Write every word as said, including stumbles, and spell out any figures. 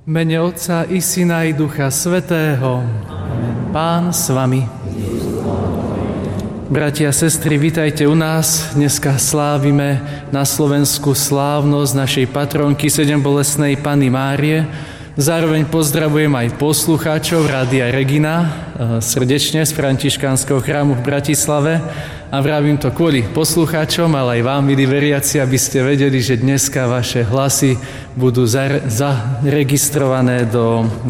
V mene Otca i Syna i Ducha Svätého. Pán s vami. Bratia a sestry, vitajte u nás. Dneska slávime na Slovensku slávnosť našej patronky sedembolestnej Panny Márie. Zároveň pozdravujem aj poslucháčov Rádia Regina srdečne z Františkánskeho chrámu v Bratislave. A vravím to kvôli poslucháčom, ale aj vám, milí veriaci, aby ste vedeli, že dneska vaše hlasy budú zaregistrované do